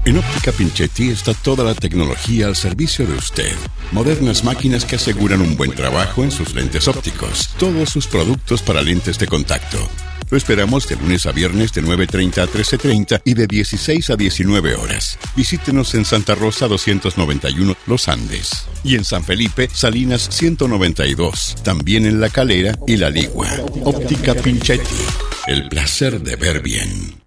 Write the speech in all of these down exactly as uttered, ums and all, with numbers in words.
En Óptica Pinchetti está toda la tecnología al servicio de usted. Modernas máquinas que aseguran un buen trabajo en sus lentes ópticos. Todos sus productos para lentes de contacto. Lo esperamos de lunes a viernes de nueve treinta a trece treinta y de dieciséis a diecinueve horas. Visítenos en Santa Rosa doscientos noventa y uno Los Andes. Y en San Felipe, Salinas ciento noventa y dos. También en La Calera y La Ligua. Óptica Pinchetti. El placer de ver bien.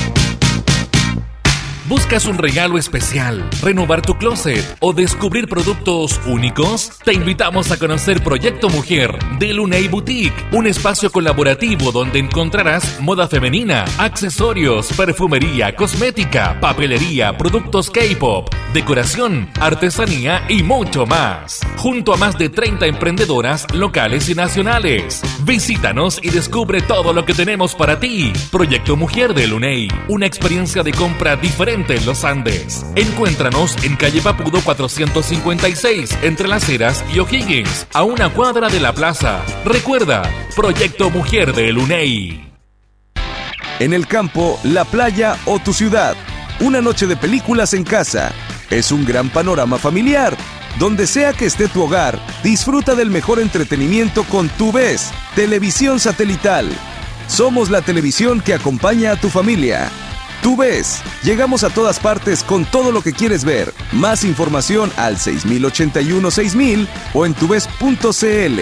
¿Buscas un regalo especial, renovar tu closet o descubrir productos únicos? Te invitamos a conocer Proyecto Mujer de Luney Boutique, un espacio colaborativo donde encontrarás moda femenina, accesorios, perfumería, cosmética, papelería, productos K-pop, decoración, artesanía y mucho más. Junto a más de treinta emprendedoras locales y nacionales. Visítanos y descubre todo lo que tenemos para ti. Proyecto Mujer de Luney, una experiencia de compra diferente en Los Andes. Encuéntranos en calle Papudo cuatrocientos cincuenta y seis, entre Las Heras y O'Higgins, a una cuadra de la plaza. Recuerda, Proyecto Mujer de Luney. En el campo, la playa o tu ciudad, una noche de películas en casa. Es un gran panorama familiar. Donde sea que esté tu hogar, disfruta del mejor entretenimiento con TuVes, televisión satelital. Somos la televisión que acompaña a tu familia. TuVes, llegamos a todas partes con todo lo que quieres ver. Más información al seis mil ochenta y uno seis mil o en tuves punto cl.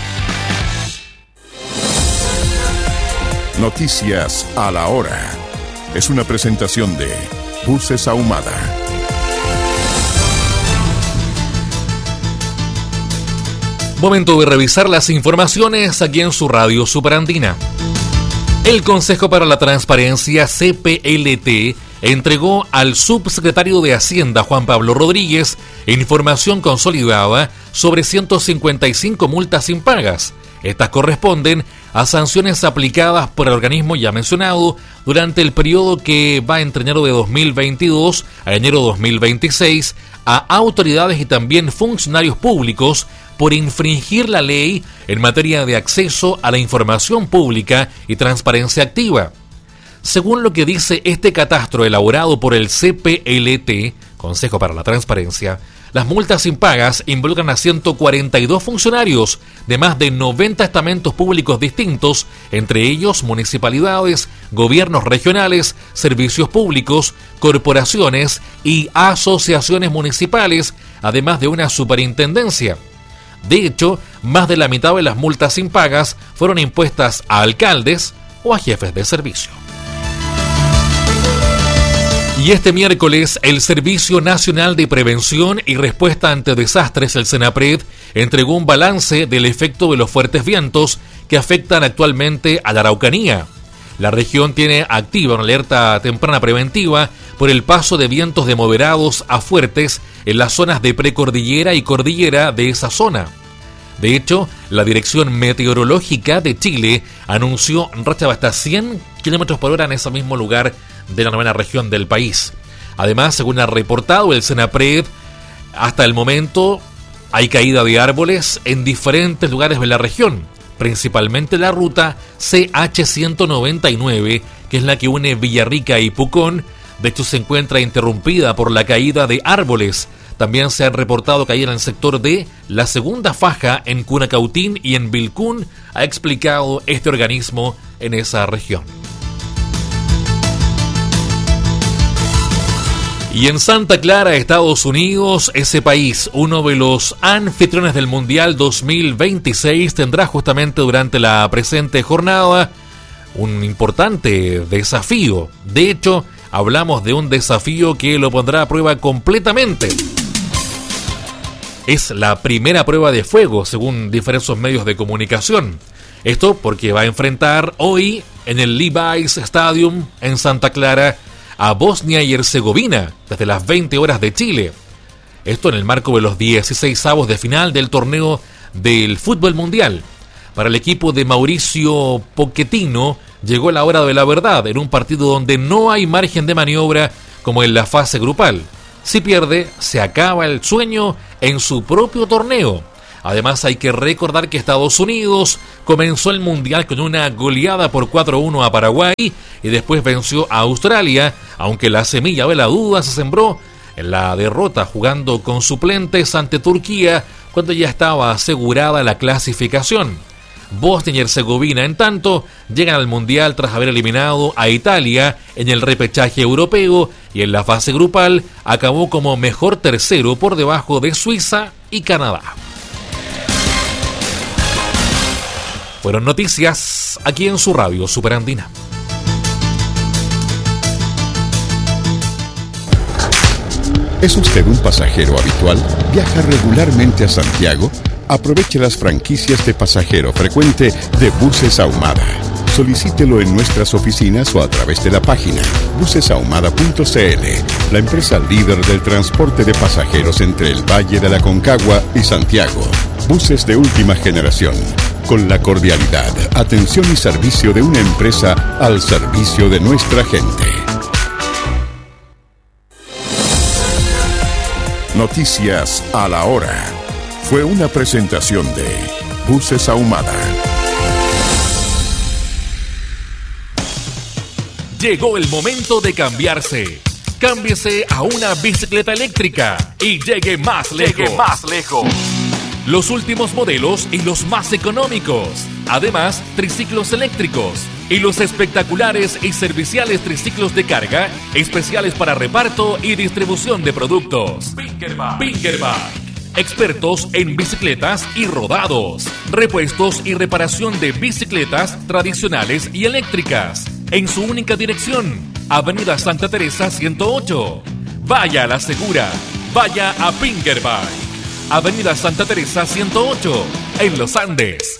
Noticias a la hora. Es una presentación de Buses Ahumada. Momento de revisar las informaciones aquí en su radio Superandina. El Consejo para la Transparencia, C P L T, entregó al subsecretario de Hacienda, Juan Pablo Rodríguez, información consolidada sobre ciento cincuenta y cinco multas impagas. Estas corresponden a sanciones aplicadas por el organismo ya mencionado durante el periodo que va entre enero de dos mil veintidós a enero de dos mil veintiséis a autoridades y también funcionarios públicos por infringir la ley en materia de acceso a la información pública y transparencia activa. Según lo que dice este catastro elaborado por el C P L T, Consejo para la Transparencia, las multas impagas involucran a ciento cuarenta y dos funcionarios de más de noventa estamentos públicos distintos, entre ellos municipalidades, gobiernos regionales, servicios públicos, corporaciones y asociaciones municipales, además de una superintendencia. De hecho, más de la mitad de las multas impagas fueron impuestas a alcaldes o a jefes de servicio. Y este miércoles, el Servicio Nacional de Prevención y Respuesta ante Desastres, el SENAPRED, entregó un balance del efecto de los fuertes vientos que afectan actualmente a la Araucanía. La región tiene activa una alerta temprana preventiva por el paso de vientos de moderados a fuertes en las zonas de precordillera y cordillera de esa zona. De hecho, la Dirección Meteorológica de Chile anunció rachas de hasta cien kilómetros por hora en ese mismo lugar de la novena región del país. Además, según ha reportado el SENAPRED, hasta el momento hay caída de árboles en diferentes lugares de la región, principalmente la ruta C H ciento noventa y nueve, que es la que une Villarrica y Pucón. De hecho, se encuentra interrumpida por la caída de árboles. También se han reportado caída en el sector de la segunda faja en Cunacautín y en Vilcún, ha explicado este organismo en esa región. Y en Santa Clara, Estados Unidos, ese país, uno de los anfitriones del Mundial dos mil veintiséis, tendrá justamente durante la presente jornada un importante desafío. De hecho, hablamos de un desafío que lo pondrá a prueba completamente. Es la primera prueba de fuego, según diversos medios de comunicación. Esto porque va a enfrentar hoy en el Levi's Stadium en Santa Clara a Bosnia y Herzegovina desde las veinte horas de Chile. Esto en el marco de los dieciseisavos de final del torneo del fútbol mundial. Para el equipo de Mauricio Pochettino llegó la hora de la verdad en un partido donde no hay margen de maniobra como en la fase grupal. Si pierde, se acaba el sueño en su propio torneo. Además, hay que recordar que Estados Unidos comenzó el Mundial con una goleada por cuatro a uno a Paraguay y después venció a Australia, aunque la semilla de la duda se sembró en la derrota jugando con suplentes ante Turquía cuando ya estaba asegurada la clasificación. Bosnia y Herzegovina, en tanto, llegan al Mundial tras haber eliminado a Italia en el repechaje europeo y en la fase grupal acabó como mejor tercero por debajo de Suiza y Canadá. Fueron noticias aquí en su radio Superandina. ¿Es usted un pasajero habitual? ¿Viaja regularmente a Santiago? Aproveche las franquicias de pasajero frecuente de Buses Ahumada. Solicítelo en nuestras oficinas o a través de la página buses ahumada punto c l, la empresa líder del transporte de pasajeros entre el Valle de la Aconcagua y Santiago. Buses de última generación, con la cordialidad, atención y servicio de una empresa al servicio de nuestra gente. Noticias a la hora. Fue una presentación de Buses Ahumada. Llegó el momento de cambiarse. Cámbiese a una bicicleta eléctrica y llegue más lejos. Llegue más lejos. Los últimos modelos y los más económicos. Además, triciclos eléctricos y los espectaculares y serviciales triciclos de carga, especiales para reparto y distribución de productos. Pinkerbike. Pinkerbike. Expertos en bicicletas y rodados. Repuestos y reparación de bicicletas tradicionales y eléctricas. En su única dirección, Avenida Santa Teresa ciento ocho. Vaya a la segura. Vaya a Pinkerbike. Avenida Santa Teresa ciento ocho, en Los Andes.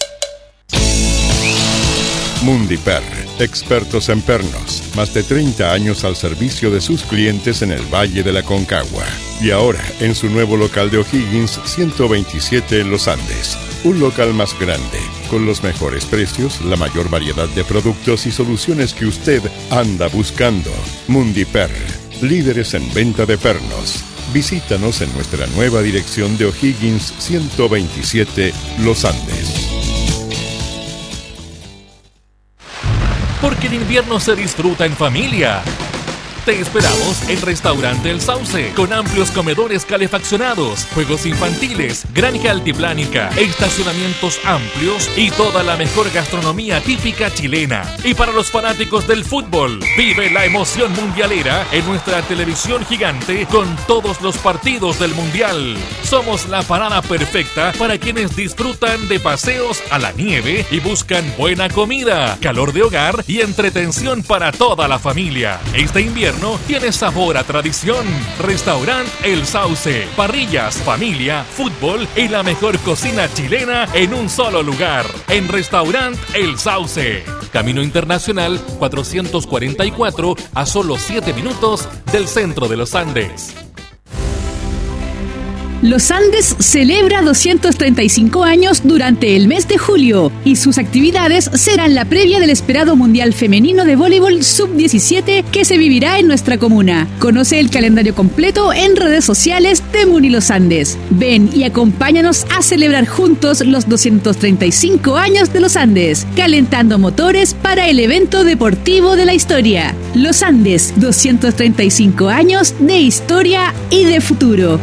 Mundiper, expertos en pernos. Más de treinta años al servicio de sus clientes en el Valle de la Aconcagua. Y ahora, en su nuevo local de O'Higgins ciento veintisiete en Los Andes. Un local más grande, con los mejores precios, la mayor variedad de productos y soluciones que usted anda buscando. Mundiper, líderes en venta de pernos. Visítanos en nuestra nueva dirección de O'Higgins ciento veintisiete, Los Andes. Porque el invierno se disfruta en familia. Te esperamos en Restaurante El Sauce, con amplios comedores calefaccionados, juegos infantiles, granja altiplánica, estacionamientos amplios y toda la mejor gastronomía típica chilena. Y para los fanáticos del fútbol, vive la emoción mundialera en nuestra televisión gigante con todos los partidos del Mundial. Somos la parada perfecta para quienes disfrutan de paseos a la nieve y buscan buena comida, calor de hogar y entretención para toda la familia. Este invierno tiene sabor a tradición. Restaurant El Sauce. Parrillas, familia, fútbol y la mejor cocina chilena en un solo lugar. En Restaurant El Sauce. Camino Internacional cuatrocientos cuarenta y cuatro, a solo siete minutos del centro de Los Andes. Los Andes celebra doscientos treinta y cinco años durante el mes de julio y sus actividades serán la previa del esperado Mundial Femenino de Voleibol sub diecisiete que se vivirá en nuestra comuna. Conoce el calendario completo en redes sociales de Muni Los Andes. Ven y acompáñanos a celebrar juntos los doscientos treinta y cinco años de Los Andes, calentando motores para el evento deportivo de la historia. Los Andes, doscientos treinta y cinco años de historia y de futuro.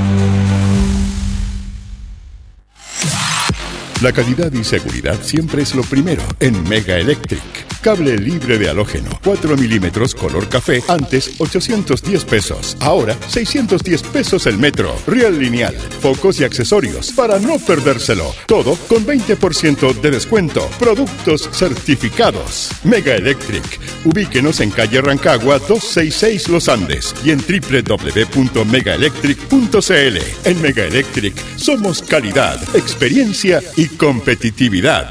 La calidad y seguridad siempre es lo primero en Mega Electric. Cable libre de halógeno, cuatro milímetros color café, antes ochocientos diez pesos, ahora seiscientos diez pesos el metro. Riel lineal, focos y accesorios para no perdérselo. Todo con veinte por ciento de descuento. Productos certificados. Mega Electric. Ubíquenos en calle Rancagua doscientos sesenta y seis Los Andes y en doble u doble u doble u punto mega electric punto c l. En Mega Electric somos calidad, experiencia y competitividad.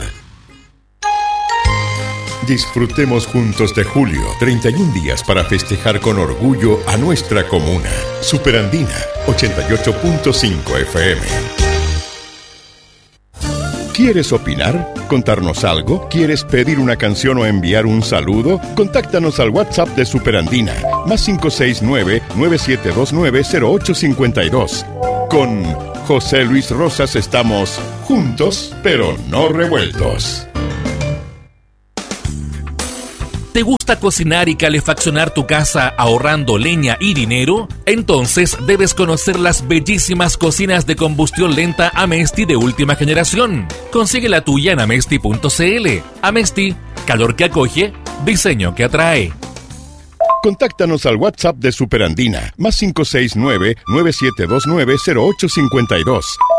Disfrutemos juntos de julio, treinta y un días para festejar con orgullo a nuestra comuna. Superandina, ochenta y ocho punto cinco F M. ¿Quieres opinar? ¿Contarnos algo? ¿Quieres pedir una canción o enviar un saludo? Contáctanos al WhatsApp de Superandina, más cinco seis nueve, nueve siete dos nueve, cero ocho cinco dos. Con José Luis Rosas estamos juntos, pero no revueltos. ¿Te gusta cocinar y calefaccionar tu casa ahorrando leña y dinero? Entonces debes conocer las bellísimas cocinas de combustión lenta Amesti de última generación. Consigue la tuya en amesti punto cl. Amesti, calor que acoge, diseño que atrae. Contáctanos al WhatsApp de Superandina, más cinco seis nueve, nueve siete dos nueve, cero ocho cinco dos.